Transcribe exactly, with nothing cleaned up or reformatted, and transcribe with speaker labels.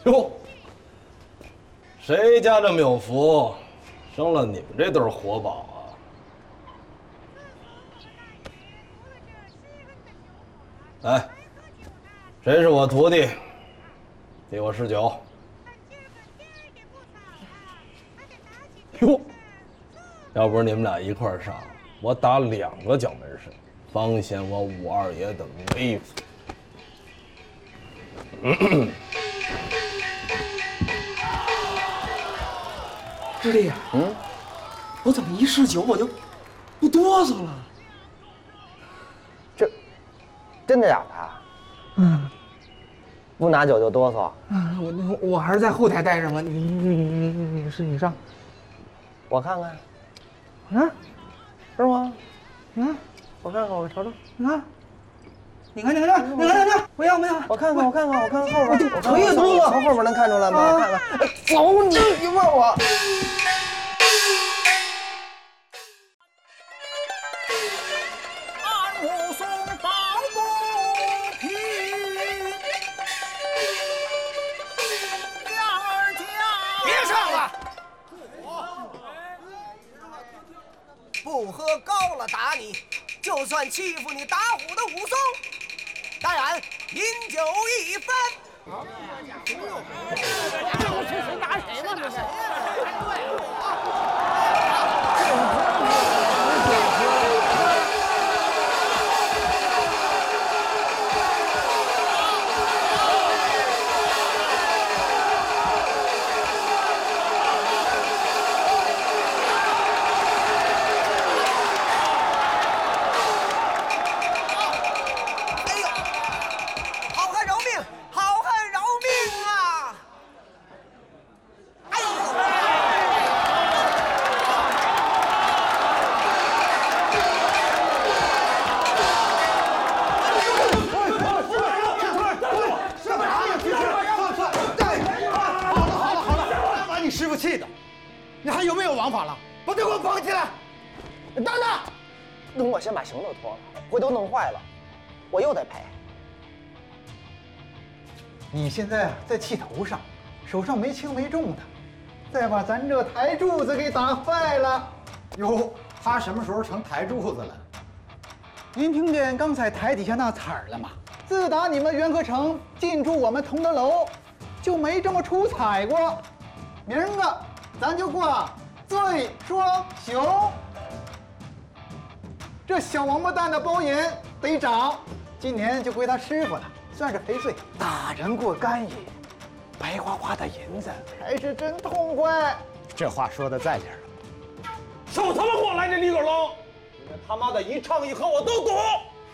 Speaker 1: 哟，谁家这么有福，生了你们这对活宝啊？来，谁是我徒弟？替我试酒。哟，要不是你们俩一块儿上，我打两个角门神，方显我武二爷的威风。
Speaker 2: 师弟呀，嗯，我怎么一试酒我就不哆嗦了？
Speaker 3: 这真的假的？
Speaker 2: 嗯，
Speaker 3: 不拿酒就哆嗦。
Speaker 2: 嗯，我我还是在后台待着吧。你你你你你是你上，
Speaker 3: 我看看。
Speaker 2: 啊，
Speaker 3: 是吗？
Speaker 2: 啊，
Speaker 3: 我看看，我瞅瞅。
Speaker 2: 啊，你看你看你看你看你看，不要不要！
Speaker 3: 我看看我看看我看看后边，
Speaker 2: 我可以多了，
Speaker 3: 从后边能看出来吗？我看看。走你一会儿我。
Speaker 4: 不喝高了打你，就算欺负你打虎的武松，当然饮酒一番。好，这是谁打谁嘛？这是。
Speaker 5: 师傅气的，你还有没有王法了？把他给我绑起来！
Speaker 3: 等等，等我先把行头脱了，回头弄坏了，我又得赔。
Speaker 5: 你现在啊在气头上，手上没轻没重的，再把咱这台柱子给打坏了。哟，他什么时候成台柱子了？您听见刚才台底下那彩儿了吗？自打你们元和城进驻我们同德楼，就没这么出彩过。明儿个咱就挂醉双雄。这小王八蛋的包银得涨，今年就归他师傅了，算是赔罪。大人过干瘾，白花花的银子还是真痛快。这话说的在理儿。
Speaker 1: 少他妈给我来这李狗龙！你们他妈的一唱一和我都赌！